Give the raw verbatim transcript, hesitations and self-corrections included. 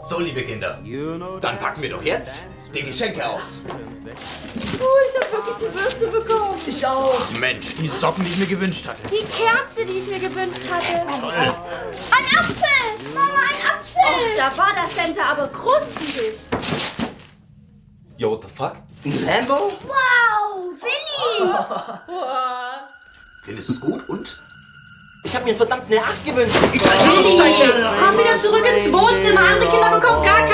So, liebe Kinder, dann packen wir doch jetzt die Geschenke aus. Oh, ich habe wirklich die Bürste bekommen. Ich auch. Mensch, die Socken, die ich mir gewünscht hatte. Die Kerze, die ich mir gewünscht hatte. Toll. Ein Apfel! Mama, ein Apfel! Oh, da war das Center aber krustig. Yo, what the fuck? Ein Lambo? Wow, Willi! Findest du es gut und? Ich habe mir verdammt eine acht gewünscht. Willi, komm wieder zurück ins Wohnzimmer. Andere Kinder bekommen gar